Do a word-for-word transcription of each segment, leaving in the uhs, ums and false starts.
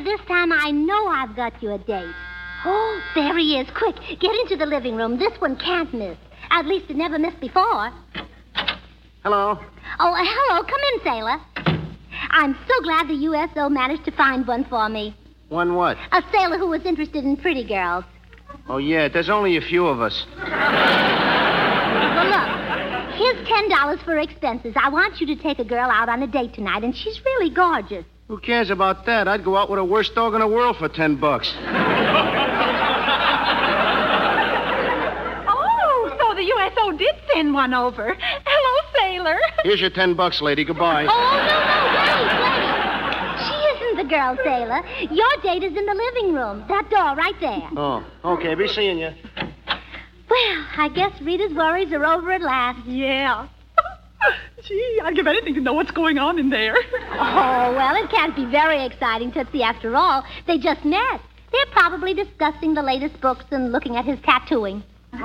this time I know I've got you a date. Oh, there he is. Quick, get into the living room. This one can't miss. At least it never missed before. Hello. Oh, uh, hello. Come in, sailor. I'm so glad the U S O managed to find one for me. One what? A sailor who was interested in pretty girls. Oh, yeah, there's only a few of us. Well, look, here's ten dollars for expenses. I want you to take a girl out on a date tonight, and she's really gorgeous. Who cares about that? I'd go out with the worst dog in the world for ten bucks. Oh, so the U S O did send one over. Hello, sailor. Here's your ten bucks, lady. Goodbye. Oh, no, no, wait, wait. She isn't the girl, sailor. Your date is in the living room. That door right there. Oh, okay. Be seeing you. Well, I guess Rita's worries are over at last. Yeah. Gee, I'd give anything to know what's going on in there. Oh, well, it can't be very exciting, Tootsie, after all. They just met. They're probably discussing the latest books and looking at his tattooing.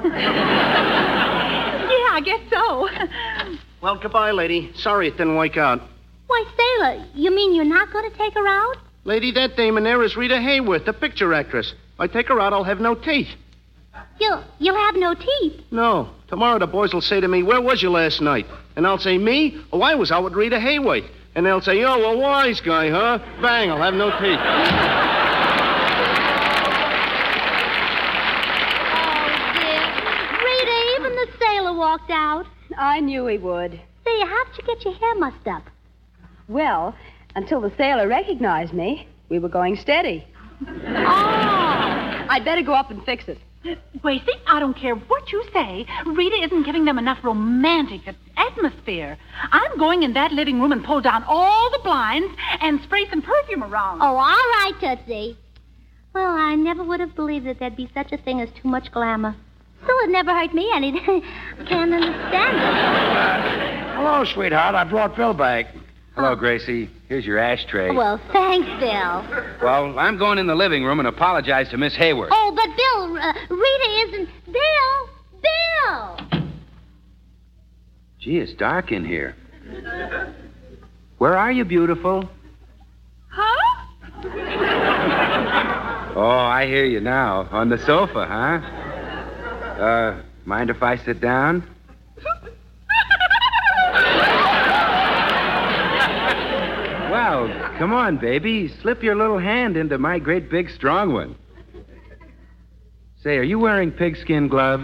Yeah, I guess so. Well, goodbye, lady. Sorry it didn't work out. Why, sailor, you mean you're not going to take her out? Lady, that dame in there is Rita Hayworth, the picture actress. If I take her out, I'll have no teeth. You'll, you'll have no teeth. No. Tomorrow the boys will say to me, where was you last night? And I'll say, me? Oh, I was out with Rita Hayworth. And they'll say, oh, a wise guy, huh? Bang, I'll have no teeth. Oh, dear. Rita, even the sailor walked out. I knew he would. Say, how'd you get your hair mussed up? Well, until the sailor recognized me, we were going steady. Oh. I'd better go up and fix it. Gracie, I don't care what you say. Rita isn't giving them enough romantic atmosphere. I'm going in that living room and pull down all the blinds and spray some perfume around. Oh, all right, Tootsie. Well, I never would have believed that there'd be such a thing as too much glamour. Still, it never hurt me any. I can't understand it. Hello, sweetheart. I brought Bill back. Hello, Gracie. Here's your ashtray. Well, thanks, Bill. Well, I'm going in the living room and apologize to Miss Hayworth. Oh, but Bill, uh, Rita isn't... Bill! Bill! Gee, it's dark in here. Where are you, beautiful? Huh? Oh, I hear you now. On the sofa, huh? Uh, mind if I sit down? Well, come on, baby. Slip your little hand into my great big strong one. Say, are you wearing pigskin gloves?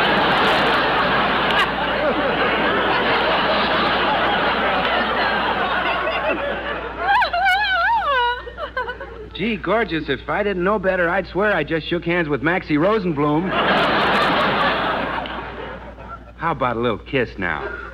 Gee, gorgeous, if I didn't know better, I'd swear I just shook hands with Maxie Rosenblum. How about a little kiss now?